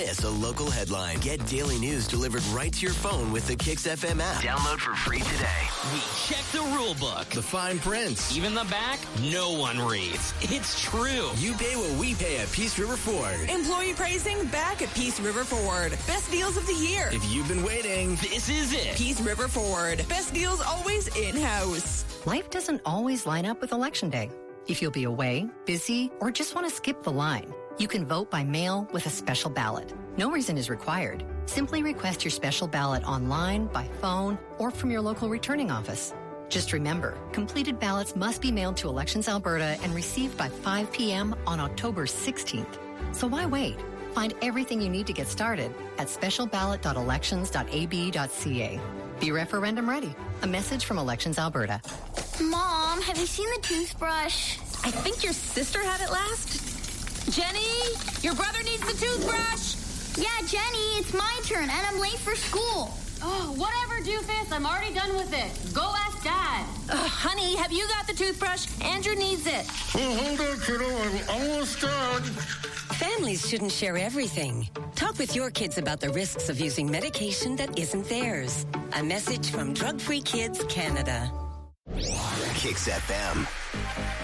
It's a local headline. Get daily news delivered right to your phone with the Kix FM app. Download for free today. We check the rule book. The fine print. Even the back, no one reads. It's true. You pay what we pay at Peace River Ford. Employee pricing back at Peace River Ford. Best deals of the year. If you've been waiting, this is it. Peace River Ford. Best deals always in-house. Life doesn't always line up with Election Day. If you'll be away, busy, or just want to skip the line, you can vote by mail with a special ballot. No reason is required. Simply request your special ballot online, by phone, or from your local returning office. Just remember, completed ballots must be mailed to Elections Alberta and received by 5 p.m. on October 16th. So why wait? Find everything you need to get started at specialballot.elections.ab.ca. Be referendum ready. A message from Elections Alberta. Mom, have you seen the toothbrush? I think your sister had it last. Jenny, your brother needs the toothbrush. Yeah, Jenny, it's my turn, and I'm late for school. Oh, whatever, Doofus. I'm already done with it. Go ask Dad. Honey, have you got the toothbrush? Andrew needs it. Hold on, kiddo. I'm almost done. Families shouldn't share everything. Talk with your kids about the risks of using medication that isn't theirs. A message from Drug Free Kids Canada. Kix FM.